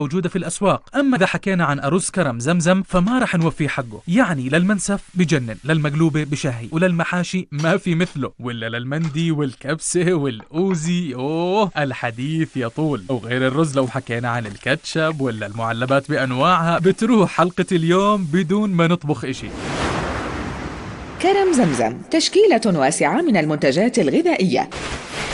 موجودة في الأسواق. أما إذا حكينا عن أرز كرم زمزم فما رح نوفي حقه، يعني للمنسف بجنن، للمقلوبة بشهي، وللمحاشي ما في مثله، ولا للمندي والكبسة والأوزي. أوه الحديث يطول. وغير الرز لو حكينا عن الكاتشب ولا المعلبات بأنواعها بتروح حلقة اليوم بدون ما نطبخ إشي. كرم زمزم تشكيلة واسعة من المنتجات الغذائية